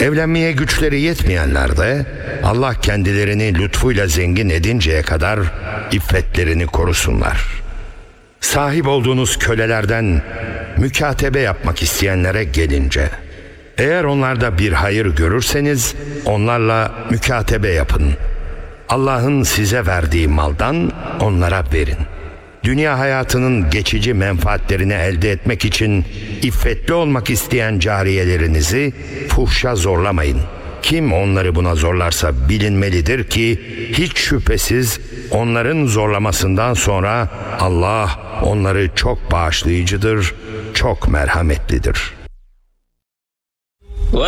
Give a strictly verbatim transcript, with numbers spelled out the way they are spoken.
Evlenmeye güçleri yetmeyenler de Allah kendilerini lütfuyla zengin edinceye kadar iffetlerini korusunlar. Sahip olduğunuz kölelerden mükatebe yapmak isteyenlere gelince, eğer onlarda bir hayır görürseniz onlarla mükatebe yapın. Allah'ın size verdiği maldan onlara verin. Dünya hayatının geçici menfaatlerini elde etmek için iffetli olmak isteyen cariyelerinizi fuhşa zorlamayın. Kim onları buna zorlarsa bilinmelidir ki hiç şüphesiz onların zorlamasından sonra Allah onları çok bağışlayıcıdır, çok merhametlidir.